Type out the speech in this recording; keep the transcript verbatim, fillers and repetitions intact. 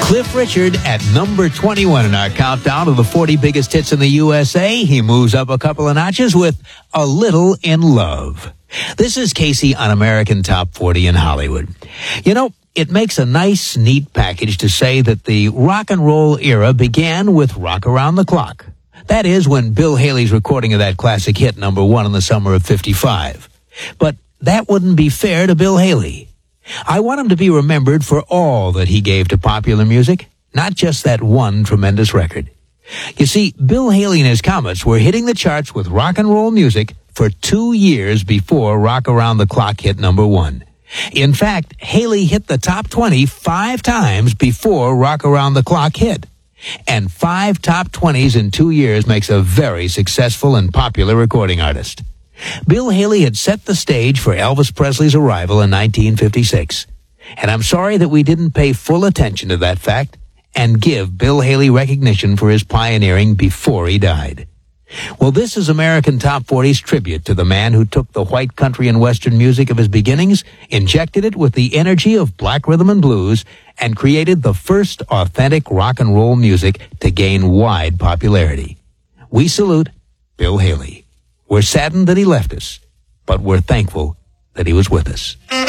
Cliff Richard at number twenty-one in our countdown of the forty biggest hits in the U S A. He moves up a couple of notches with A Little in Love. This is Casey on American Top forty in Hollywood. You know, it makes a nice, neat package to say that the rock and roll era began with Rock Around the Clock. That is when Bill Haley's recording of that classic hit number one in the summer of fifty-five. But that wouldn't be fair to Bill Haley. I want him to be remembered for all that he gave to popular music, not just that one tremendous record. You see, Bill Haley and his Comets were hitting the charts with rock and roll music for two years before Rock Around the Clock hit number one. In fact, Haley hit the top twenty five times before Rock Around the Clock hit. And five top twenties in two years makes a very successful and popular recording artist. Bill Haley had set the stage for Elvis Presley's arrival in nineteen fifty-six. And I'm sorry that we didn't pay full attention to that fact and give Bill Haley recognition for his pioneering before he died. Well, this is American Top forty's tribute to the man who took the white country and western music of his beginnings, injected it with the energy of black rhythm and blues, and created the first authentic rock and roll music to gain wide popularity. We salute Bill Haley. We're saddened that he left us, but we're thankful that he was with us.